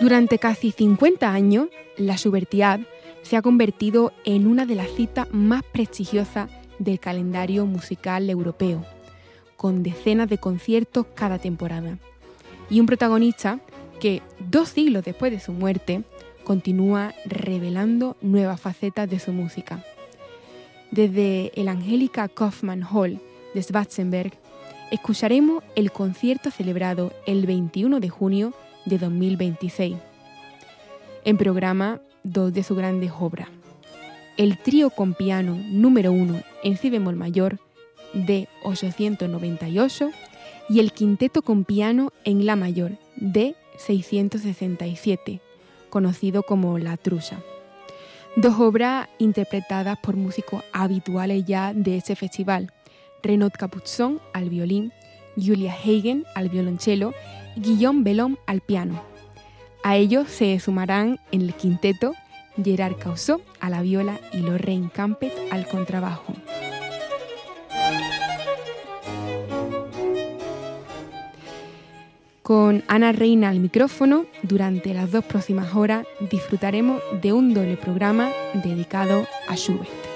Durante casi 50 años, la Schubertiad se ha convertido en una de las citas más prestigiosas del calendario musical europeo, con decenas de conciertos cada temporada, y un protagonista que, 2 siglos después de su muerte, continúa revelando nuevas facetas de su música. Desde el Angelika Kaufmann Hall de Schwarzenberg, escucharemos el concierto celebrado el 21 de junio de 2026. En programa, 2 de sus grandes obras: el trío con piano número 1 en si bemol mayor de 898 y el quinteto con piano en la mayor de 667, conocido como La Trucha. 2 obras interpretadas por músicos habituales ya de ese festival: Renaud Capuçon al violín, Julia Hagen al violonchelo y Guillaume Bellhomme al piano. A ellos se sumarán en el quinteto Gerard Causot a la viola y Lorraine Campet al contrabajo. Con Ana Reina al micrófono, durante las 2 próximas horas disfrutaremos de un doble programa dedicado a Schubert.